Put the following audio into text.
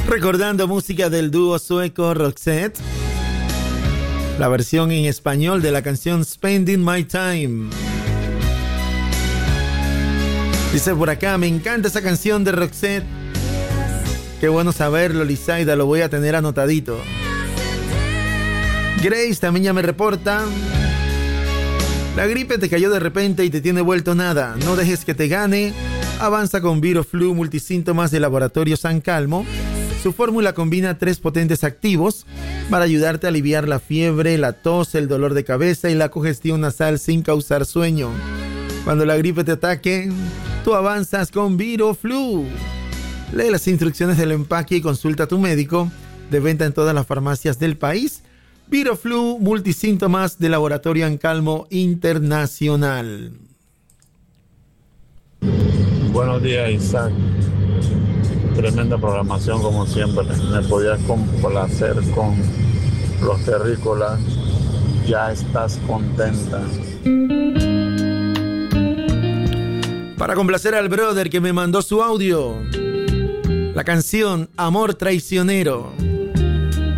Recordando música del dúo sueco Roxette, la versión en español de la canción Spending My Time. Dice por acá, me encanta esa canción de Roxette. Qué bueno saberlo, Lizaida, lo voy a tener anotadito. Grace también ya me reporta: la gripe te cayó de repente y te tiene vuelto nada. No dejes que te gane. Avanza con Viroflu multisíntomas de Laboratorio San Calmo. Su fórmula combina 3 potentes activos para ayudarte a aliviar la fiebre, la tos, el dolor de cabeza y la congestión nasal sin causar sueño. Cuando la gripe te ataque, tú avanzas con Viroflu. Lee las instrucciones del empaque y consulta a tu médico. De venta en todas las farmacias del país. Viroflu multisíntomas de Laboratorio San Calmo Internacional. Buenos días, Isaac. Tremenda programación como siempre. Me podías complacer con los terrícolas. Ya estás contenta. Para complacer al brother que me mandó su audio, la canción Amor Traicionero.